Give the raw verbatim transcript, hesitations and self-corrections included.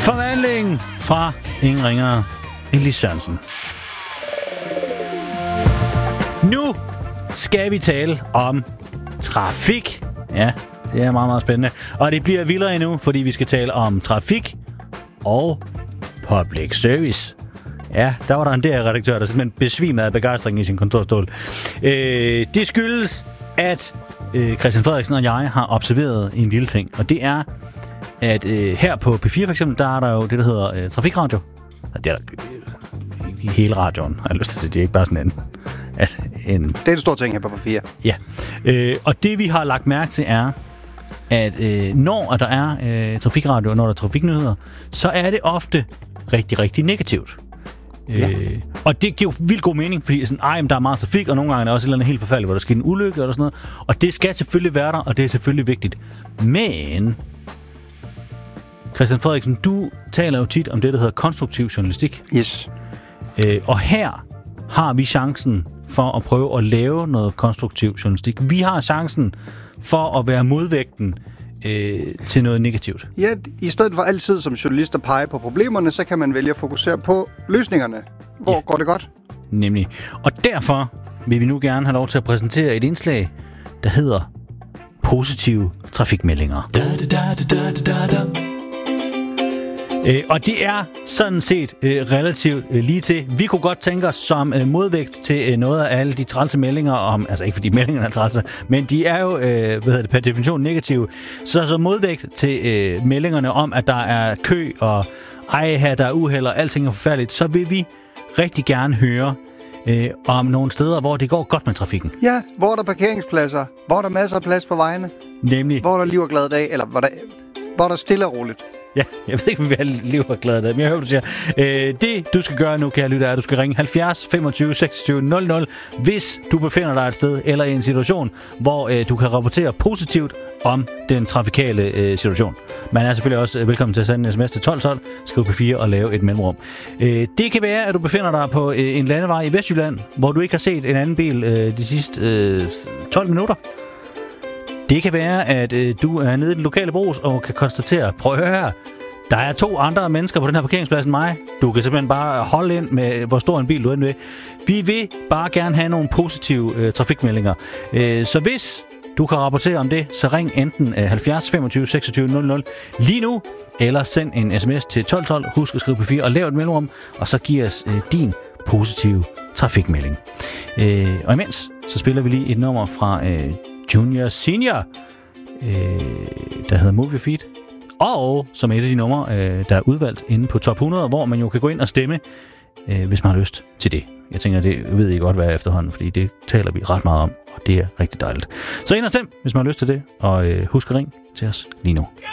Forvandling fra ingen ringere end Lis Sørensen. Nu skal vi tale om trafik. Ja, det er meget, meget spændende. Og det bliver vildere endnu, fordi vi skal tale om trafik og public service. Ja, der var der en D R-redaktør, der simpelthen besvimede af begejstring i sin kontorstol. Øh, det skyldes, at øh, Christian Frederiksen og jeg har observeret en lille ting. Og det er, at øh, her på P fire for eksempel, der er der jo det, der hedder øh, trafikradio. Og det er der i hele radioen, har jeg lyst til at sige. Det er ikke bare sådan en... At en det er en stor ting her på P fire. Ja, øh, og det vi har lagt mærke til er, at øh, når der er øh, trafikradio, og når der er trafiknyheder, så er det ofte rigtig, rigtig negativt. Ja. Øh, og det giver jo vildt god mening, fordi sådan, ej, men der er meget trafik, og nogle gange er der også et eller andet helt forfærdeligt, hvor der sker en ulykke eller sådan noget. Og det skal selvfølgelig være der, og det er selvfølgelig vigtigt. Men Christian Frederiksen, du taler jo tit om det, der hedder konstruktiv journalistik. Yes. Øh, og her har vi chancen for at prøve at lave noget konstruktiv journalistik. Vi har chancen for at være modvægten øh, til noget negativt. Ja, i stedet for altid som journalist at pege på problemerne, så kan man vælge at fokusere på løsningerne. Hvor ja. går det godt? Nemlig. Og derfor vil vi nu gerne have lov til at præsentere et indslag, der hedder positive trafikmeldinger. Da, da, da, da, da, da. Øh, og det er sådan set øh, relativt øh, lige til. Vi kunne godt tænke os som øh, modvægt til øh, noget af alle de trælse meldinger om, altså ikke fordi meldingerne er trælse, men de er jo, øh, hvad hedder det, per definition negative. Så som modvægt til øh, meldingerne om, at der er kø og ej her, der er uheld og alting er forfærdeligt, så vil vi rigtig gerne høre øh, om nogle steder, hvor det går godt med trafikken. Ja, hvor er der parkeringspladser, hvor er der masser af plads på vejene. Nemlig. Hvor er der liv og glad dag, eller hvor der, hvor er der stille og roligt. Ja, jeg ved ikke, om vi vil have liv og glad dag, men jeg hører, du siger. Øh, det, du skal gøre nu, kære lytter, er, at du skal ringe halvfjerds femogtyve seksogtyve nul nul, hvis du befinder dig et sted eller i en situation, hvor øh, du kan rapportere positivt om den trafikale øh, situation. Man er selvfølgelig også øh, velkommen til at sende en sms til tolv tolv, skriv P fire og lave et mellemrum. Øh, det kan være, at du befinder dig på øh, en landevej i Vestjylland, hvor du ikke har set en anden bil øh, de sidste øh, tolv minutter. Det kan være, at øh, du er nede i den lokale Brus og kan konstatere, prøv at høre her, der er to andre mennesker på den her parkeringsplads end mig. Du kan simpelthen bare holde ind med, hvor stor en bil du er inde ved. Vi vil bare gerne have nogle positive øh, trafikmeldinger. Øh, så hvis du kan rapportere om det, så ring enten øh, halvfjerds femogtyve seksogtyve nul nul lige nu, eller send en sms til tolv tolv. Husk at skrive P fire og lav et mellemrum, og så giv os øh, din positive trafikmelding. Øh, og imens, så spiller vi lige et nummer fra... Øh, Junior Senior, øh, der hedder Movie Feed, og som et af de numre, øh, der er udvalgt inde på top hundrede, hvor man jo kan gå ind og stemme, øh, hvis man har lyst til det. Jeg tænker, det ved I godt, hvad er efterhånden, fordi det taler vi ret meget om, og det er rigtig dejligt. Så ind og stem, hvis man har lyst til det, og øh, husk at ringe til os lige nu.